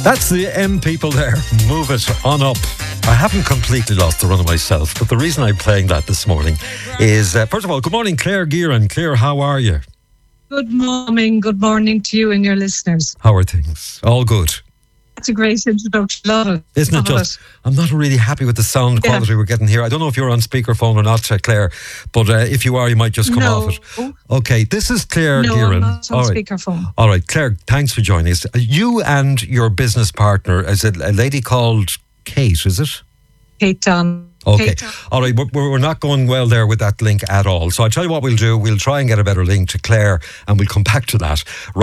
That's the M people there. Move it on up. I haven't completely lost the run of myself, but the reason I'm playing that this morning is, first of all, good morning, Claire Gearan. Claire, how are you? Good morning. Good morning to you and your listeners. How are things? All good? That's a great introduction. Love it. Isn't it just? I'm not really happy with the sound quality we're getting here. I don't know if you're on speakerphone or not, Claire, but if you are, you might just come off it. Okay, this is Claire Gearan. I'm not on speakerphone. All right, Claire, thanks for joining us. You and your business partner, is it a lady called Kate, is it? Kate Dunn. Okay. All right. We're not going well there with that link at all. So I'll tell you what we'll do. We'll try and get a better link to Claire and we'll come back to that. Right.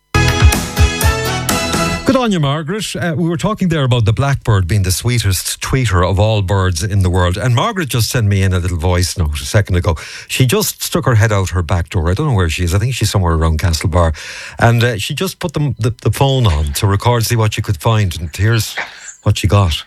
Good on you, Margaret. We were talking there about the blackbird being the sweetest tweeter of all birds in the world. And Margaret just sent me in a little voice note a second ago. She just stuck her head out her back door. I don't know where she is. I think she's somewhere around Castlebar. And she just put the phone on to record, see what she could find. And here's what she got.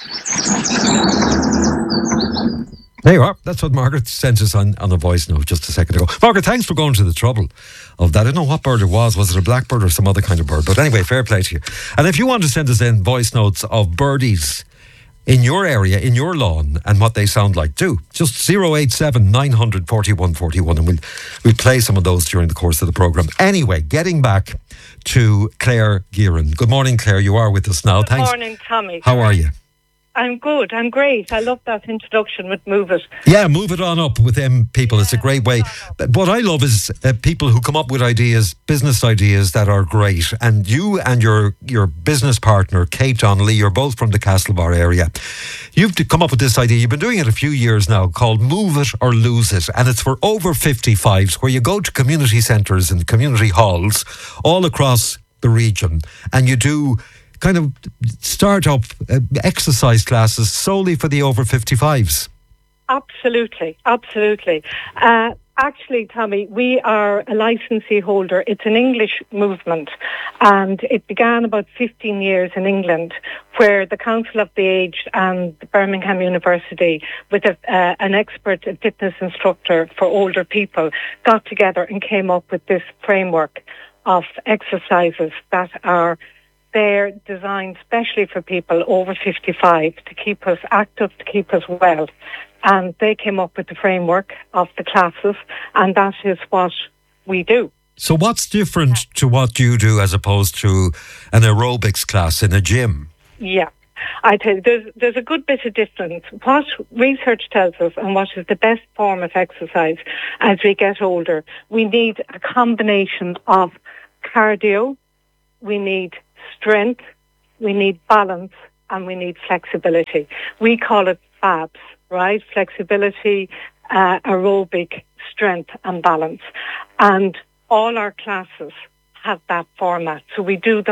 There you are. That's what Margaret sent us on a voice note just a second ago. Margaret, thanks for going to the trouble of that. I don't know what bird it was. Was it a blackbird or some other kind of bird? But anyway, fair play to you. And if you want to send us in voice notes of birdies in your area, in your lawn, and what they sound like, do. Just 087 900 41 41, and we'll play some of those during the course of the programme. Anyway, getting back to Claire Gearan. Good morning, Claire. You are with us now. Good morning, Tommy. How are you? I'm good. I'm great. I love that introduction with Move It. Yeah, move it on up with them people. It's a great way. But what I love is people who come up with ideas, business ideas that are great. And you and your business partner, Kate Donnelly, you're both from the Castlebar area. You've come up with this idea. You've been doing it a few years now, called Move It or Lose It. And it's for over 55s, where you go to community centres and community halls all across the region. And you do kind of start up exercise classes solely for the over 55s. Absolutely. Actually, Tommy, we are a licensee holder. It's an English movement, and it began about 15 years in England, where the Council of the Aged and Birmingham University, with an expert fitness instructor for older people, got together and came up with this framework of exercises that are they're designed specially for people over 55 to keep us active, to keep us well. And they came up with the framework of the classes, and that is what we do. So what's different to what you do as opposed to an aerobics class in a gym? Yeah. I tell you, there's a good bit of difference. What research tells us and what is the best form of exercise as we get older, we need a combination of cardio, we need strength, we need balance, and we need flexibility. We call it FABs, right? Flexibility, aerobic, strength, and balance. And all our classes have that format. So we cover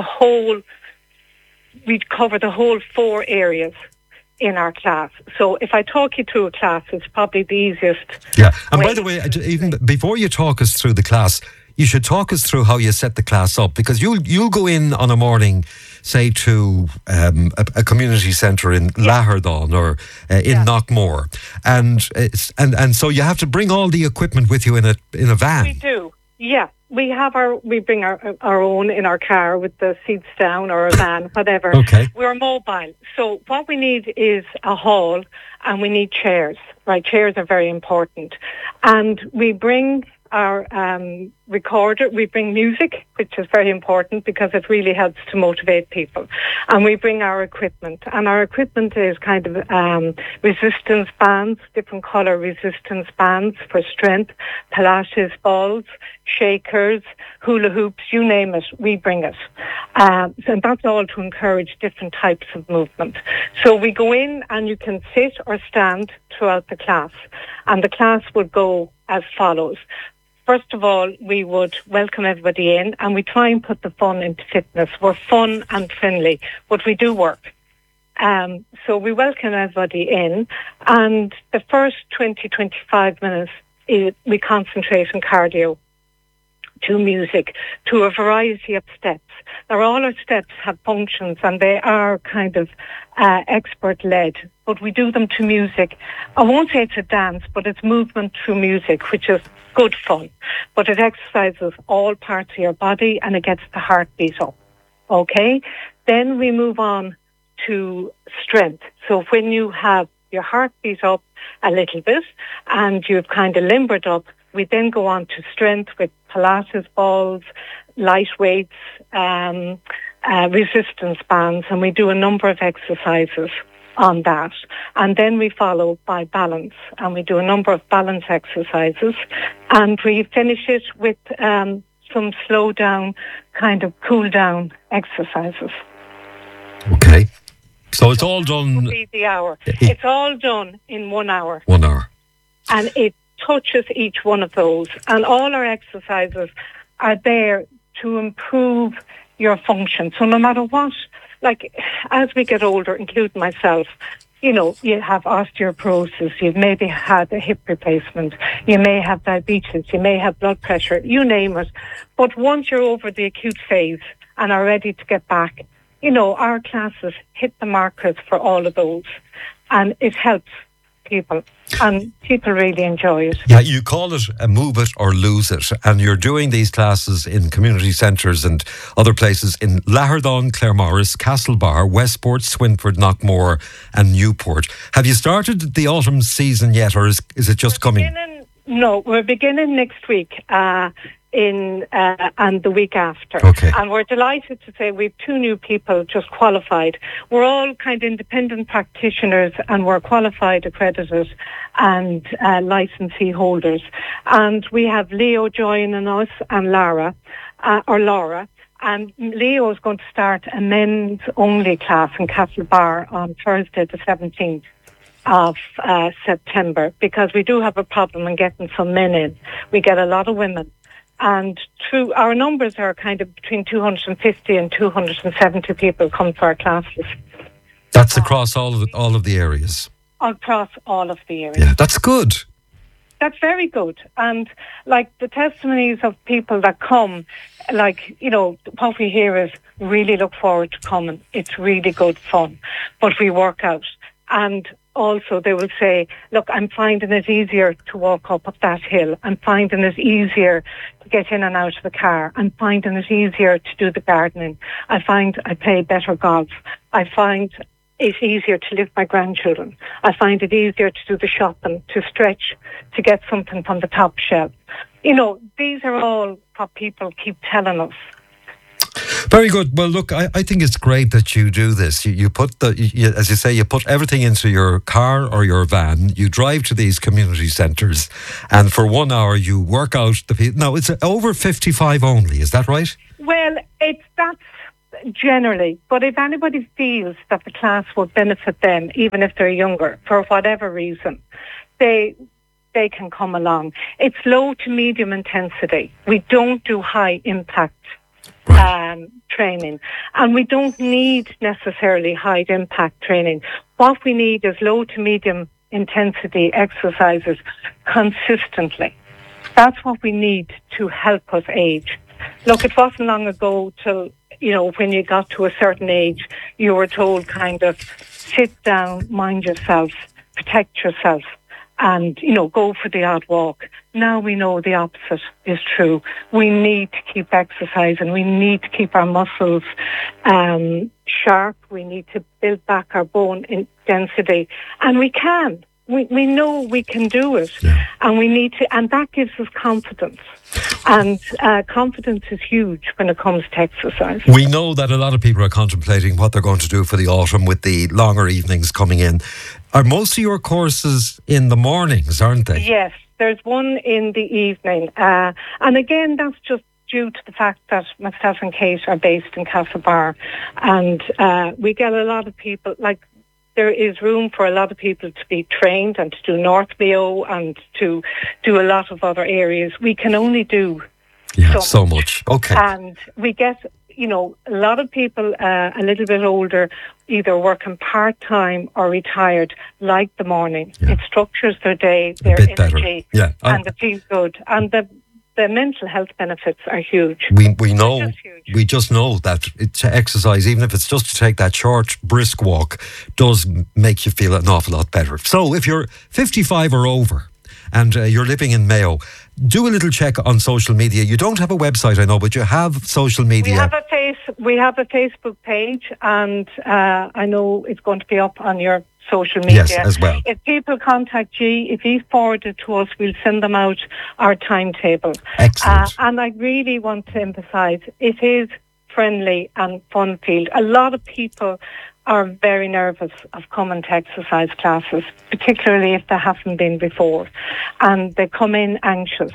the whole 4 areas in our class. So if I talk you through a class, it's probably the easiest. Yeah. And by the way, even before you talk us through the class, you should talk us through how you set the class up, because you'll go in on a morning, say to a community centre in Laherdon or in Knockmore, and so you have to bring all the equipment with you in a van. We do, yeah. We bring our own in our car with the seats down, or a van, whatever. Okay. We're mobile. So what we need is a hall, and we need chairs. Right, chairs are very important, and we bring our recorder, we bring music, which is very important because it really helps to motivate people. And we bring our equipment. And our equipment is kind of resistance bands, different colour resistance bands for strength, Pilates balls, shakers, hula hoops, you name it, we bring it. And that's all to encourage different types of movement. So we go in and you can sit or stand throughout the class. And the class would go as follows. First of all, we would welcome everybody in, and we try and put the fun into fitness. We're fun and friendly, but we do work. So we welcome everybody in, and the first 20-25 minutes, we concentrate on cardio, to music, to a variety of steps. Now, all our steps have functions, and they are kind of expert-led, but we do them to music. I won't say it's a dance, but it's movement through music, which is good fun. But it exercises all parts of your body, and it gets the heartbeat up. Okay? Then we move on to strength. So when you have your heartbeat up a little bit and you've kind of limbered up, we then go on to strength with Pilates balls, light weights, resistance bands, and we do a number of exercises on that. And then we follow by balance, and we do a number of balance exercises, and we finish it with some slow down, kind of cool down exercises. Okay. So it's all done... The hour. It's all done in 1 hour. 1 hour. And it touches each one of those. And all our exercises are there to improve your function. So no matter what, like as we get older, including myself, you know, you have osteoporosis, you've maybe had a hip replacement, you may have diabetes, you may have blood pressure, you name it. But once you're over the acute phase and are ready to get back, you know, our classes hit the markers for all of those. And it helps people. And people really enjoy it. Yeah, you call it a move it or lose it. And you're doing these classes in community centres and other places in Laherdon, Claremorris, Castlebar, Westport, Swinford, Knockmore and Newport. Have you started the autumn season yet, or is it just coming? No, we're beginning next week. And the week after. Okay. And we're delighted to say we've 2 new people just qualified. We're all kind of independent practitioners and we're qualified, accredited and licensee holders. And we have Leo joining us and Laura. And Leo is going to start a men's only class in Castlebar on Thursday the 17th. Of September, because we do have a problem in getting some men in. We get a lot of women. And through our numbers are kind of between 250 and 270 people come to our classes. That's across all of the areas. Across all of the areas. Yeah, that's good. That's very good. And like the testimonies of people that come, like, you know, what we hear is really look forward to coming. It's really good fun. But we work out. And also they will say, look, I'm finding it easier to walk up that hill. I'm finding it easier to get in and out of the car. I'm finding it easier to do the gardening. I find I play better golf. I find it's easier to lift my grandchildren. I find it easier to do the shopping, to stretch, to get something from the top shelf. You know, these are all what people keep telling us. Very good. Well, look, I think it's great that you do this. You put as you say, you put everything into your car or your van. You drive to these community centres, and for 1 hour you work out the people. Now, it's over 55 only. Is that right? Well, that's generally. But if anybody feels that the class would benefit them, even if they're younger, for whatever reason, they can come along. It's low to medium intensity. We don't do high impact training, and we don't need necessarily high impact training. What we need is low to medium intensity exercises consistently. That's what we need to help us age. Look, it wasn't long ago till, you know, when you got to a certain age, you were told kind of sit down, mind yourself, protect yourself, and, you know, go for the odd walk. Now we know the opposite is true. We need to keep exercising. We need to keep our muscles sharp. We need to build back our bone density. And we can. We know we can do it. Yeah. And we need to, and that gives us confidence. And confidence is huge when it comes to exercise. We know that a lot of people are contemplating what they're going to do for the autumn with the longer evenings coming in. Are most of your courses in the mornings, aren't they? Yes, there's one in the evening. And again, that's just due to the fact that myself and Kate are based in Castlebar. And we get a lot of people, like, there is room for a lot of people to be trained and to do North Mayo and to do a lot of other areas. We can only do so much. Okay. And we get, you know, a lot of people a little bit older, either working part-time or retired, like the morning. Yeah. It structures their day, their energy, and it feels good. And the mental health benefits are huge. We know, we just know that to exercise, even if it's just to take that short, brisk walk, does make you feel an awful lot better. So if you're 55 or over and you're living in Mayo, do a little check on social media. You don't have a website, I know, but you have social media. we have a Facebook page, and I know it's going to be up on your social media. Yes, as well. If people contact G, if you forward it to us, we'll send them out our timetable. Excellent. And I really want to emphasise, it is friendly and fun field. A lot of people are very nervous of coming to exercise classes, particularly if they haven't been before. And they come in anxious,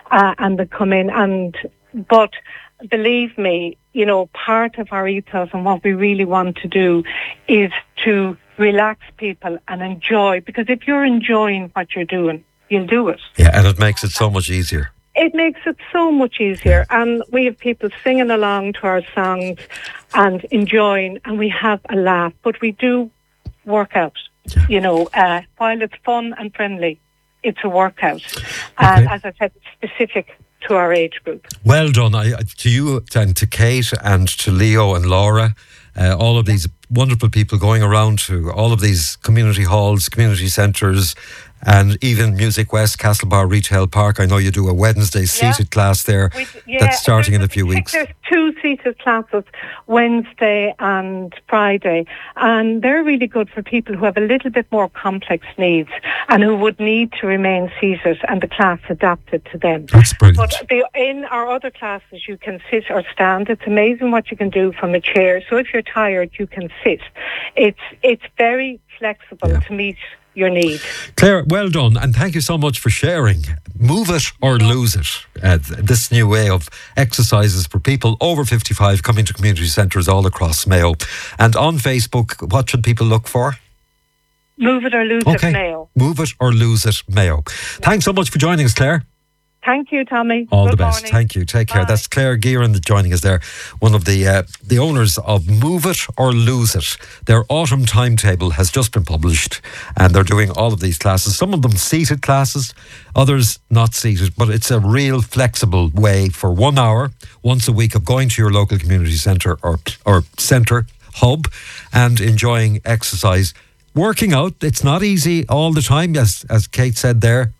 but believe me, you know, part of our ethos and what we really want to do is to relax people and enjoy, because if you're enjoying what you're doing, you'll do it. Yeah, and it makes it so much easier. It makes it so much easier. And we have people singing along to our songs and enjoying, and we have a laugh. But we do work out, you know, while it's fun and friendly, it's a workout. And as I said, it's specific to our age group. Well done. To you and to Kate and to Leo and Laura, all of these wonderful people going around to all of these community halls, community centres, and even Music West, Castlebar Retail Park. I know you do a Wednesday seated class there that's starting in a few weeks. There's 2 seated classes, Wednesday and Friday, and they're really good for people who have a little bit more complex needs and who would need to remain seated, and the class adapted to them. That's brilliant. But in our other classes, you can sit or stand. It's amazing what you can do from a chair. So if you're tired, you can sit. It's very flexible to meet your need. Claire, well done, and thank you so much for sharing. Move it or lose it. This new way of exercises for people over 55 coming to community centres all across Mayo. And on Facebook, what should people look for? Move it or lose it, Mayo. Move it or lose it, Mayo. Thanks so much for joining us, Claire. Thank you, Tommy. All Good the best. morning. Thank you. Take care. Bye. That's Claire Gearan joining us there, one of the owners of Move It or Lose It. Their autumn timetable has just been published, and they're doing all of these classes. Some of them seated classes, others not seated, but it's a real flexible way for 1 hour once a week of going to your local community centre or centre hub and enjoying exercise. Working out, it's not easy all the time, as Kate said there.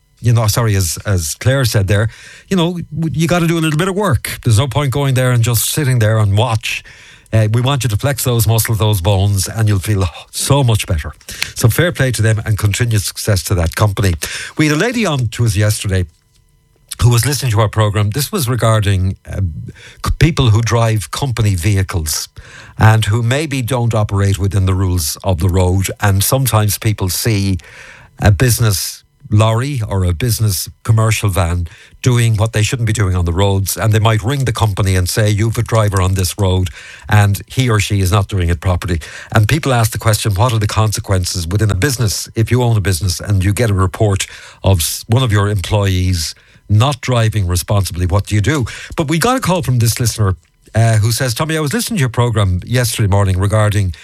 As Claire said there, you got to do a little bit of work. There's no point going there and just sitting there and watch. We want you to flex those muscles, those bones, and you'll feel so much better. So fair play to them and continued success to that company. We had a lady on to us yesterday who was listening to our programme. This was regarding people who drive company vehicles and who maybe don't operate within the rules of the road. And sometimes people see a business lorry or a business commercial van doing what they shouldn't be doing on the roads, and they might ring the company and say, you've a driver on this road and he or she is not doing it properly. And people ask the question, what are the consequences within a business if you own a business and you get a report of one of your employees not driving responsibly? What do you do? But we got a call from this listener who says, Tommy, I was listening to your programme yesterday morning regarding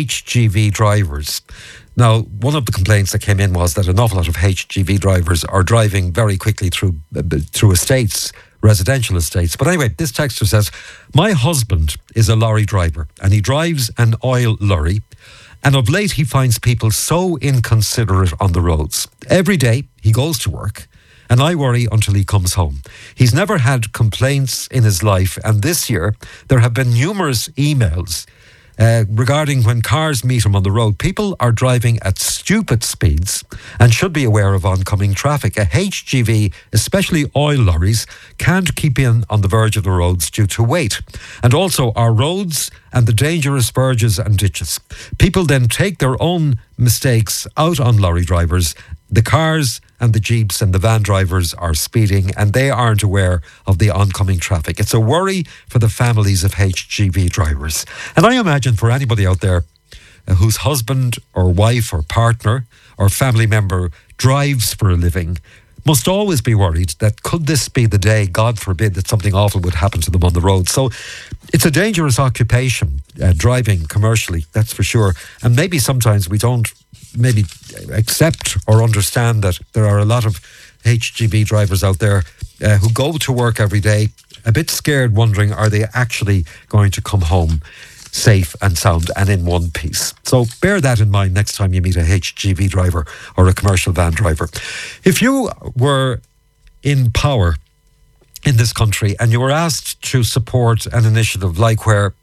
HGV drivers. Now, one of the complaints that came in was that an awful lot of HGV drivers are driving very quickly through estates, residential estates. But anyway, this texter says, my husband is a lorry driver and he drives an oil lorry. And of late, he finds people so inconsiderate on the roads. Every day he goes to work and I worry until he comes home. He's never had complaints in his life. And this year, there have been numerous emails regarding when cars meet him on the road. People are driving at stupid speeds and should be aware of oncoming traffic. A HGV, especially oil lorries, can't keep in on the verge of the roads due to weight. And also our roads and the dangerous verges and ditches. People then take their own mistakes out on lorry drivers. The cars and the jeeps and the van drivers are speeding and they aren't aware of the oncoming traffic. It's a worry for the families of HGV drivers. And I imagine for anybody out there whose husband or wife or partner or family member drives for a living must always be worried that could this be the day, God forbid, that something awful would happen to them on the road. So it's a dangerous occupation, driving commercially, that's for sure. And maybe sometimes we don't maybe accept or understand that there are a lot of HGV drivers out there who go to work every day a bit scared, wondering are they actually going to come home safe and sound and in one piece. So bear that in mind next time you meet a HGV driver or a commercial van driver. If you were in power in this country and you were asked to support an initiative like where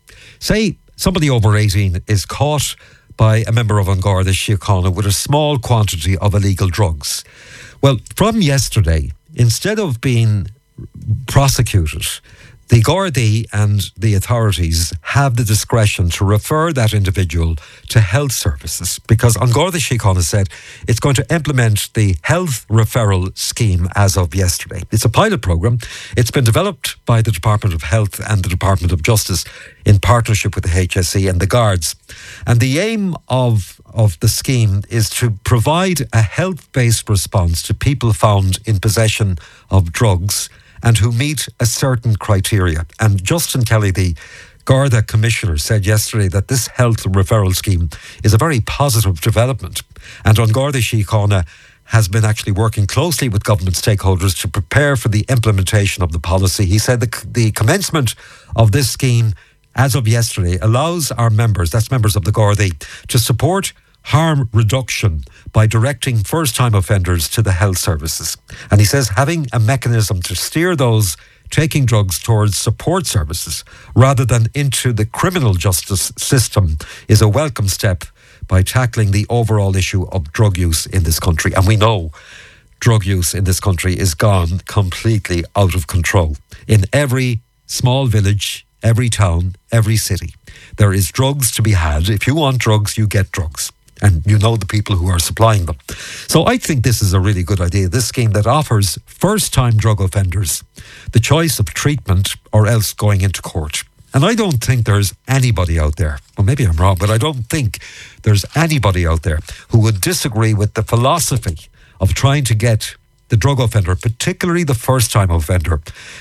Say somebody over 18 is caught by a member of An Garda Síochána with a small quantity of illegal drugs. Well, from yesterday, instead of being prosecuted, the Gardaí and the authorities have the discretion to refer that individual to health services, because An Garda Síochána said it's going to implement the health referral scheme as of yesterday. It's a pilot programme. It's been developed by the Department of Health and the Department of Justice in partnership with the HSE and the Guards. And the aim of the scheme is to provide a health-based response to people found in possession of drugs and who meet a certain criteria. And Justin Kelly, the Garda Commissioner, said yesterday that this health referral scheme is a very positive development. And An Garda Síochána has been actually working closely with government stakeholders to prepare for the implementation of the policy. He said the commencement of this scheme as of yesterday allows our members, that's members of the Gardaí, to support harm reduction by directing first-time offenders to the health services. And he says having a mechanism to steer those taking drugs towards support services rather than into the criminal justice system is a welcome step by tackling the overall issue of drug use in this country. And we know drug use in this country is gone completely out of control. In every small village, every town, every city, there is drugs to be had. If you want drugs, you get drugs. And you know the people who are supplying them. So I think this is a really good idea, this scheme that offers first-time drug offenders the choice of treatment or else going into court. And I don't think there's anybody out there, well, maybe I'm wrong, but I don't think there's anybody out there who would disagree with the philosophy of trying to get the drug offender, particularly the first-time offender,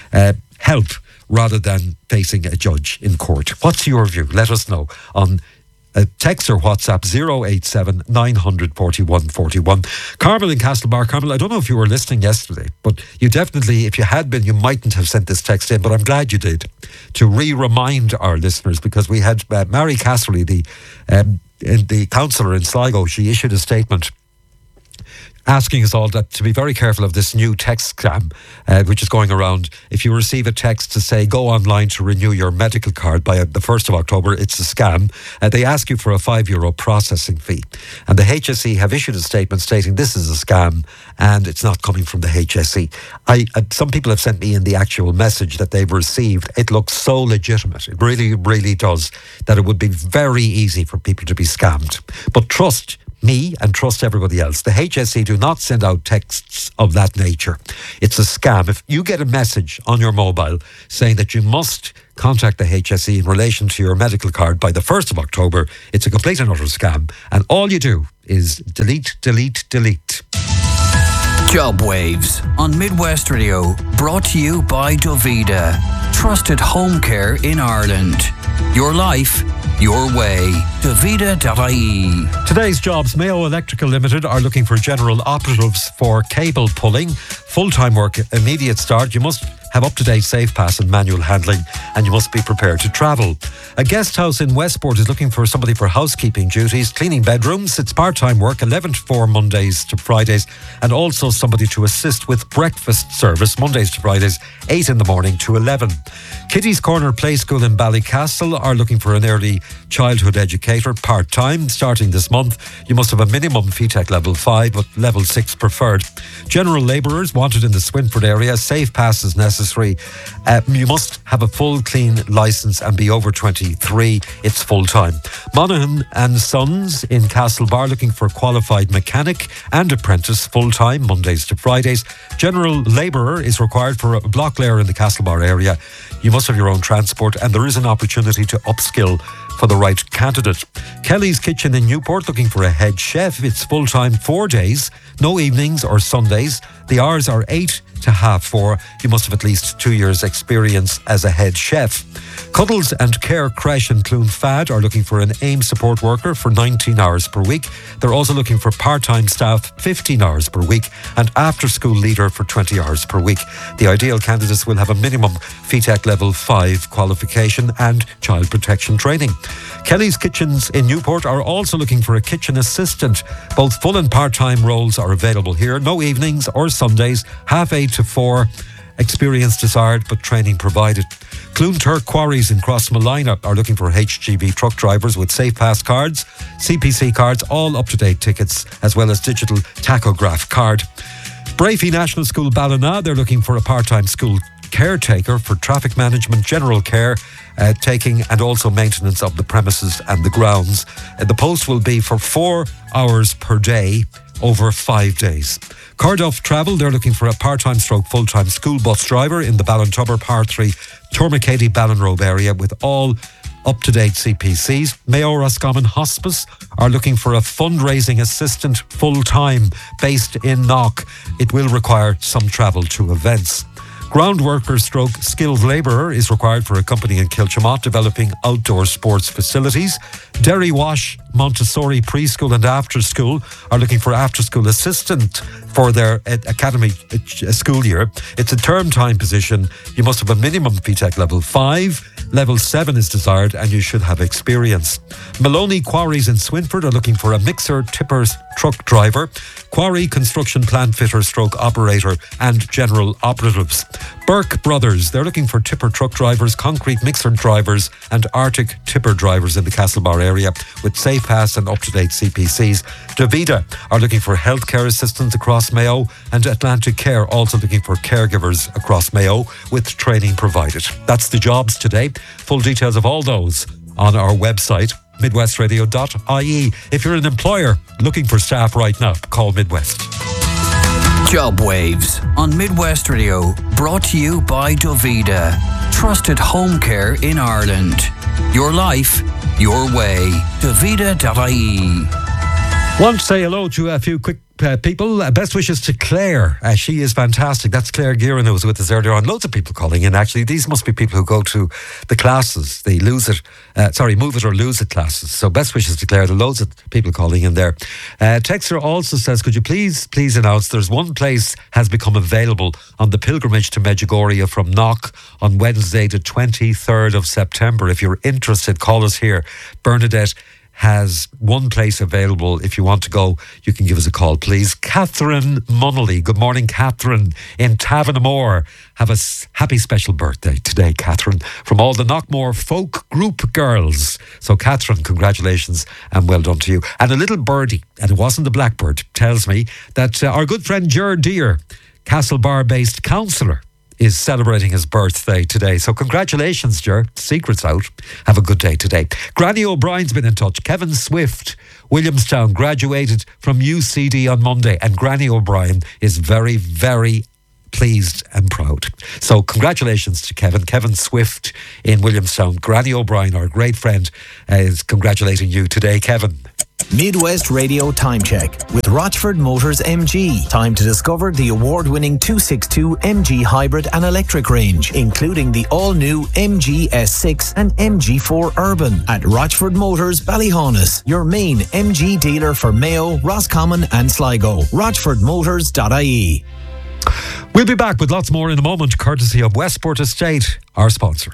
help rather than facing a judge in court. What's your view? Let us know on text or WhatsApp 087 941 41. Carmel in Castlebar. Carmel, I don't know if you were listening yesterday, but you definitely, if you had been, you mightn't have sent this text in, but I'm glad you did, to remind our listeners, because we had Mary Casserly, the councillor in Sligo. She issued a statement asking us all to be very careful of this new text scam, which is going around. If you receive a text to say, go online to renew your medical card by the 1st of October, it's a scam. They ask you for a €5 processing fee. And the HSE have issued a statement stating this is a scam and it's not coming from the HSE. Some people have sent me in the actual message that they've received. It looks so legitimate. It really, really does, that it would be very easy for people to be scammed. But trust me and trust everybody else. The HSE do not send out texts of that nature. It's a scam. If you get a message on your mobile saying that you must contact the HSE in relation to your medical card by the 1st of October, it's a complete and utter scam. And all you do is delete, delete, delete. Job Waves on Midwest Radio, brought to you by Dovida. Trusted home care in Ireland. Your life, your way. Dovida.ie. Today's jobs. Mayo Electrical Limited are looking for general operatives for cable pulling. Full-time work, immediate start. You must have up-to-date safe pass and manual handling, and you must be prepared to travel. A guest house in Westport is looking for somebody for housekeeping duties, cleaning bedrooms. It's part-time work, 11 to 4 Mondays to Fridays, and also somebody to assist with breakfast service, Mondays to Fridays, 8 in the morning to 11. Kitty's Corner Play School in Ballycastle are looking for an early childhood educator, part-time, starting this month. You must have a minimum FETEC level 5, but level 6 preferred. General labourers wanted in the Swinford area, safe pass is necessary. You must have a full clean licence and be over 23. It's full-time. Monaghan and Sons in Castlebar looking for qualified mechanic and apprentice, full-time, Mondays to Fridays. General labourer is required for a block layer in the Castlebar area. You must have your own transport, and there is an opportunity to upskill for the right candidate. Kelly's Kitchen in Newport looking for a head chef. It's full-time, 4 days, no evenings or Sundays. The hours are 8 to 4:30. You must have at least 2 years experience as a head chef. Cuddles and Care Creche in Clonfad are looking for an AIM support worker for 19 hours per week. They're also looking for part-time staff, 15 hours per week, and after-school leader for 20 hours per week. The ideal candidates will have a minimum FETEC level 5 qualification and child protection training. Kelly's Kitchens in Newport are also looking for a kitchen assistant. Both full and part-time roles are available here. No evenings or Sundays, 8:30 to 4. Experience desired, but training provided. Cloonturk Quarries in Crossmolina are looking for HGV truck drivers with Safe Pass cards, CPC cards, all up-to-date tickets, as well as digital tachograph card. Brafey National School Ballina, they're looking for a part-time school caretaker for traffic management, general care, taking and also maintenance of the premises and the grounds. The post will be for 4 hours per day over 5 days. Cardiff Travel, they're looking for a part-time stroke full-time school bus driver in the Ballintubber Par 3 Tourmakeady Ballinrobe area with all up-to-date CPCs. Mayo Roscommon Hospice are looking for a fundraising assistant full-time based in Knock. It will require some travel to events. Ground worker stroke skilled labourer is required for a company in Kilchimott developing outdoor sports facilities. Derry Wash Montessori Preschool and After School are looking for after-school assistant for their academy school year. It's a term time position. You must have a minimum BTEC level 5. Level 7 is desired and you should have experience. Maloney Quarries in Swinford are looking for a mixer tipper truck driver, quarry construction plant fitter stroke operator and general operatives. Burke Brothers, they're looking for tipper truck drivers, concrete mixer drivers and Arctic tipper drivers in the Castlebar area with Safe Pass and up-to-date CPCs. Davida are looking for healthcare assistants across Mayo and Atlantic Care also looking for caregivers across Mayo with training provided. That's the jobs today. Full details of all those on our website, midwestradio.ie. If you're an employer looking for staff right now, call Midwest. Job Waves on Midwest Radio, brought to you by Dovida. Trusted home care in Ireland. Your life, your way. Dovida.ie. Want to say hello to a few quick people. Best wishes to Claire. She is fantastic. That's Claire Gearan who was with us earlier on. Loads of people calling in, actually. These must be people who go to the classes, the Move It or Lose It classes. So best wishes to Claire. There are loads of people calling in there. Texter also says, could you please announce there's one place has become available on the pilgrimage to Medjugorje from Knock on Wednesday the 23rd of September. If you're interested, call us here. Bernadette has one place available. If you want to go, you can give us a call, please. Catherine Munnelly. Good morning, Catherine, in Tavanamore. Have a happy special birthday today, Catherine, from all the Knockmore folk group girls. So, Catherine, congratulations and well done to you. And a little birdie, and it wasn't the blackbird, tells me that our good friend Ger Deere, Castlebar-based councillor, is celebrating his birthday today. So congratulations, Ger. Secret's out. Have a good day today. Granny O'Brien's been in touch. Kevin Swift, Williamstown, graduated from UCD on Monday, and Granny O'Brien is very, very pleased and proud. So congratulations to Kevin Swift in Williamstown. Granny O'Brien, our great friend, is congratulating you today, Kevin. Midwest Radio Time Check with Rochford Motors MG. Time to discover the award-winning 262 MG hybrid and electric range, including the all-new MG S6 and MG4 Urban at Rochford Motors Ballyhaunis, your main MG dealer for Mayo, Roscommon and Sligo. RochfordMotors.ie. We'll be back with lots more in a moment, courtesy of Westport Estate, our sponsor.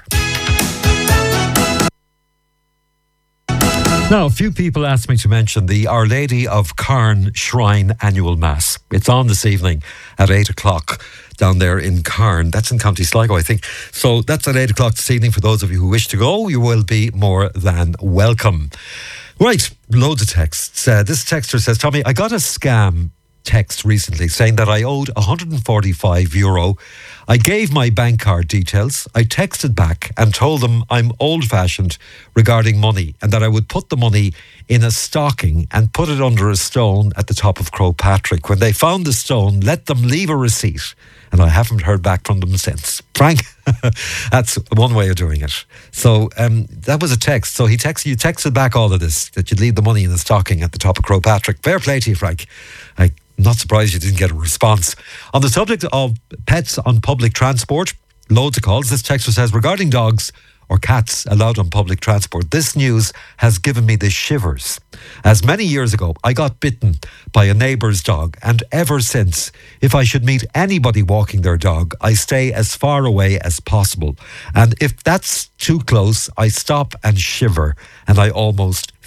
Now, a few people asked me to mention the Our Lady of Carn Shrine Annual Mass. It's on this evening at 8 o'clock down there in Carn. That's in County Sligo, I think. So that's at 8 o'clock this evening. For those of you who wish to go, you will be more than welcome. Right, loads of texts. This texter says, Tommy, I got a scam text recently saying that I owed €145. I gave my bank card details. I texted back and told them I'm old-fashioned regarding money and that I would put the money in a stocking and put it under a stone at the top of Croagh Patrick. When they found the stone, let them leave a receipt, and I haven't heard back from them since. Frank, that's one way of doing it. So that was a text. So you texted back all of this, that you'd leave the money in a stocking at the top of Croagh Patrick. Fair play to you, Frank. I'm not surprised you didn't get a response. On the subject of pets on public transport, loads of calls. This texter says, regarding dogs or cats allowed on public transport, this news has given me the shivers. As many years ago, I got bitten by a neighbour's dog, and ever since, if I should meet anybody walking their dog, I stay as far away as possible. And if that's too close, I stop and shiver, and I almost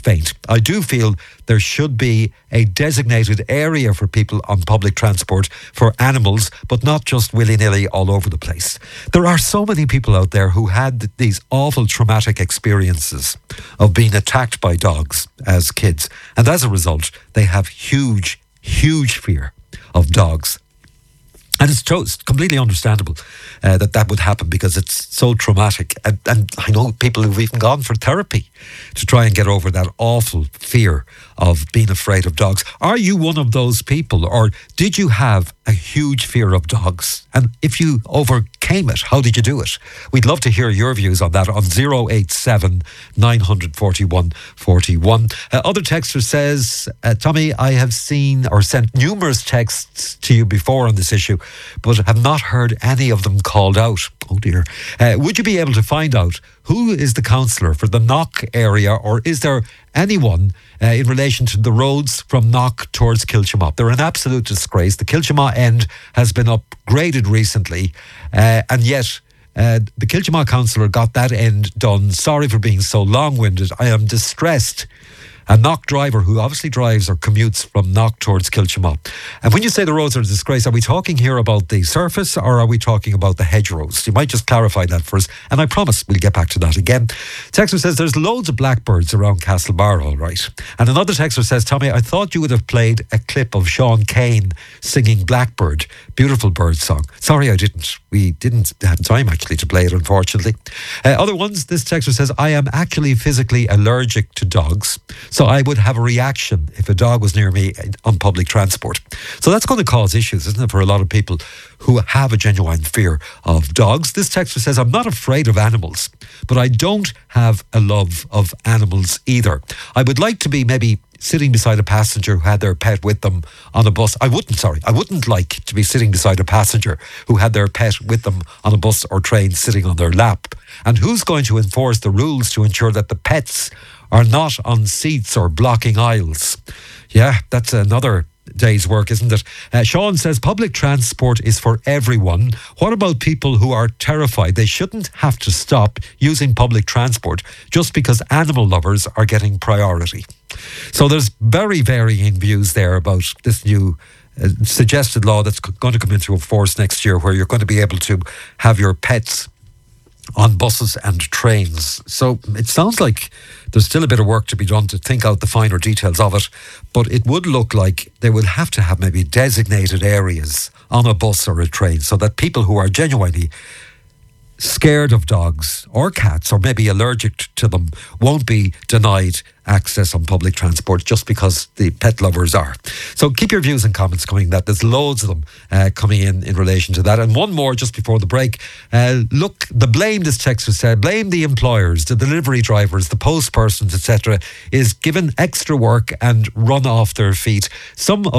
faint. I do feel there should be a designated area for people on public transport for animals, but not just willy-nilly all over the place. There are so many people out there who had these awful traumatic experiences of being attacked by dogs as kids. And as a result, they have huge fear of dogs. And it's completely understandable that would happen because it's so traumatic. And I know people who've even gone for therapy to try and get over that awful fear of being afraid of dogs. Are you one of those people, or did you have a huge fear of dogs? And if you overcame it, how did you do it? We'd love to hear your views on that on 087 941 41. Other texter says, Tommy, I have seen or sent numerous texts to you before on this issue, but have not heard any of them called out. Oh dear. Would you be able to find out who is the councillor for the Knock area, or is there anyone in relation to the roads from Knock towards Kilchimop? They're an absolute disgrace. The Kilchimop end has been upgraded recently, and yet the Kilchimop councillor got that end done. Sorry for being so long-winded. I am distressed. A Knock driver who obviously drives or commutes from Knock towards Kilchimop. And when you say the roads are a disgrace, are we talking here about the surface or are we talking about the hedgerows? You might just clarify that for us, and I promise we'll get back to that again. Texter says there's loads of blackbirds around Castlebar, all right. And another texter says, Tommy, I thought you would have played a clip of Sean Kane singing Blackbird. Beautiful bird song. Sorry, I didn't. We didn't have time actually to play it, unfortunately. Other ones, this texter says, I am actually physically allergic to dogs. So I would have a reaction if a dog was near me on public transport. So that's going to cause issues, isn't it, for a lot of people who have a genuine fear of dogs. This texter says, I'm not afraid of animals, but I don't have a love of animals either. I would like to be maybe sitting beside a passenger who had their pet with them on a bus. I wouldn't like to be sitting beside a passenger who had their pet with them on a bus or train sitting on their lap. And who's going to enforce the rules to ensure that the pets are not on seats or blocking aisles? Yeah, that's another day's work, isn't it? Sean says public transport is for everyone. What about people who are terrified? They shouldn't have to stop using public transport just because animal lovers are getting priority. So there's very varying views there about this new suggested law that's going to come into force next year, where you're going to be able to have your pets on buses and trains. So it sounds like there's still a bit of work to be done to think out the finer details of it, but it would look like they will have to have maybe designated areas on a bus or a train so that people who are genuinely scared of dogs or cats or maybe allergic to them won't be denied access on public transport just because the pet lovers are. So keep your views and comments coming. That there's loads of them coming in relation to that. And one more just before the break. Look, the blame, this texter said, blame the employers, the delivery drivers, the post persons, etc., is given extra work and run off their feet. Some